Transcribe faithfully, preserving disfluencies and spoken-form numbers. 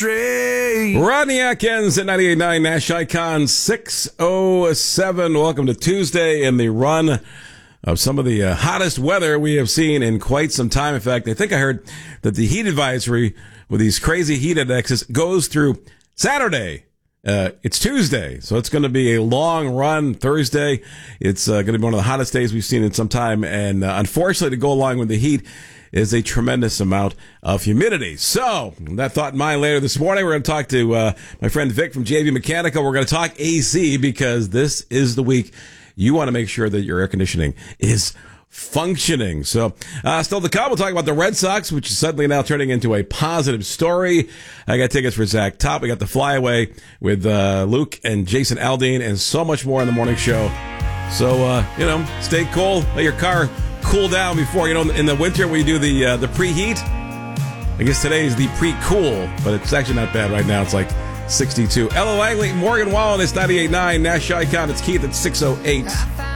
Rodney Atkins at ninety-eight point nine Nash Icon six oh seven. Welcome to Tuesday in the run of some of the uh, hottest weather we have seen in quite some time. In fact, I think I heard that the heat advisory with these crazy heat indexes goes through Saturday. Uh, it's Tuesday, so it's going to be a long run. Thursday, it's uh, going to be one of the hottest days we've seen in some time. And uh, unfortunately, to go along with the heat is a tremendous amount of humidity. So, that thought in mind, later this morning, we're going to talk to uh, my friend Vic from J V Mechanical. We're going to talk A C because this is the week you want to make sure that your air conditioning is functioning. So, uh, still to come, we'll talk about the Red Sox, which is suddenly now turning into a positive story. I got tickets for Zach Top. We got the flyaway with uh, Luke and Jason Aldean and so much more in the morning show. So, uh, you know, stay cool. Let your car cool down before, you know, in the winter we do the uh, the preheat. I guess today is the pre-cool, but it's actually not bad right now. It's like sixty-two. Ella Langley, Morgan Wallen, it's ninety-eight point nine. Nash Icon, it's Keith at six oh eight.